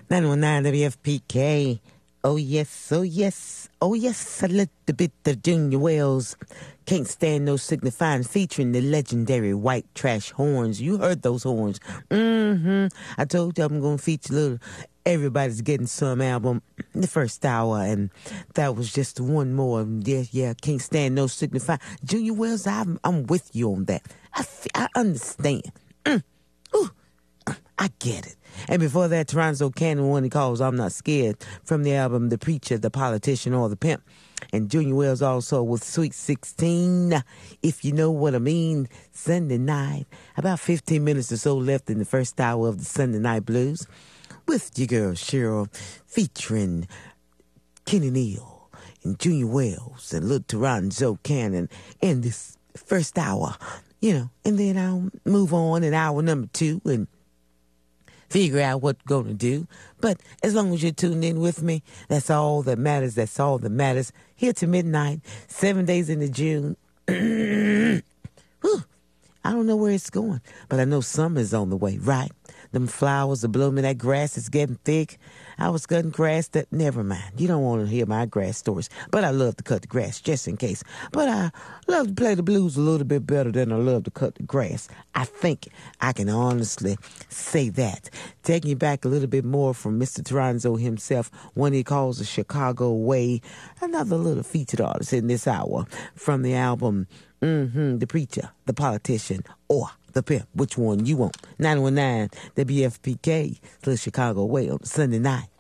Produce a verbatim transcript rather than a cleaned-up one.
nine one nine W F P K. Oh, yes, oh, yes, oh, yes, a little bit of Junior Wells. Can't Stand No Signifying, featuring the legendary White Trash Horns. You heard those horns. Mm-hmm. I told you I'm going to feature a little Everybody's Getting Some album, the first hour, and that was just one more. Yeah, yeah, Can't Stand No Signifying. Junior Wells, I'm, I'm with you on that. I, I understand. Mm. Ooh. I get it. And before that, Toronto Cannon, one he calls I'm Not Scared, from the album The Preacher, The Politician, or The Pimp. And Junior Wells also with Sweet sixteen, If You Know What I Mean, Sunday night. About fifteen minutes or so left in the first hour of the Sunday Night Blues with your girl Cheryl, featuring Kenny Neal and Junior Wells and Little Toronto Cannon in this first hour. You know, and then I'll move on in hour number two and figure out what we're going to do. But as long as you're tuned in with me, that's all that matters. That's all that matters. Here to midnight, seven days into June. Whew. I don't know where it's going, but I know summer's on the way, right? Them flowers are blooming, that grass is getting thick. I was cutting grass that, never mind. You don't want to hear my grass stories, but I love to cut the grass just in case. But I love to play the blues a little bit better than I love to cut the grass. I think I can honestly say that. Taking you back a little bit more from Mister Toronto himself, one he calls the Chicago Way, another little featured artist in this hour from the album Mm-hmm, The Preacher, The Politician, or The Pimp. Which one you want? nine one nine W F P K, the Chicago Way on Sunday night.